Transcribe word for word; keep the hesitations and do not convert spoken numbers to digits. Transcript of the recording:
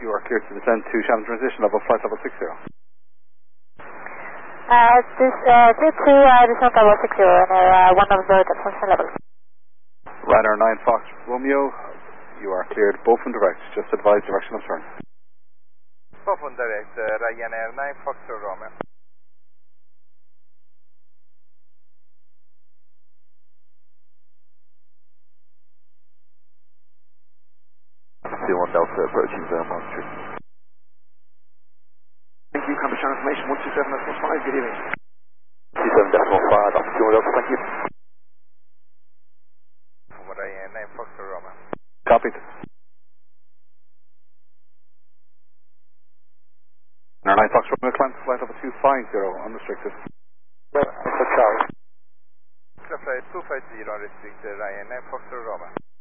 You are cleared to descend to Shannon Transition level, flight level six zero. Uh, this, uh, clear to uh, descent level six zero and uh, one of the function level. Ryanair nine Fox Romeo, you are cleared both and direct. Just advise direction of turn. Both and direct, uh, Ryanair nine Fox Romeo. C one Delta approaching zone one three. Thank you, Campus Channel information one two seven decimal five, good evening. two seven decimal five, after C one Delta, thank you. Ryanair nine Fox Romeo. Copied. Ryanair nine Fox Romeo, climb to flight level two five zero, unrestricted. Flight two five zero, unrestricted, Ryanair nine Fox Romeo.